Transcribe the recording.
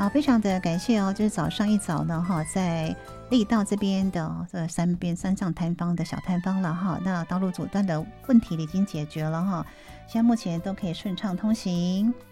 好，非常的感谢哦，就是早上一早呢哈，在力道这边的山上摊方的小摊方了哈，那道路阻断的问题已经解决了哈，现在目前都可以顺畅通行。